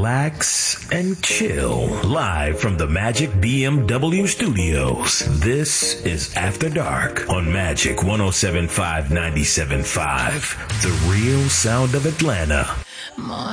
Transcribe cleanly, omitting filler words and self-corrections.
relax, and chill. Live from the Magic BMW Studios, this is After Dark on Magic 107.5 97.5, the real sound of Atlanta.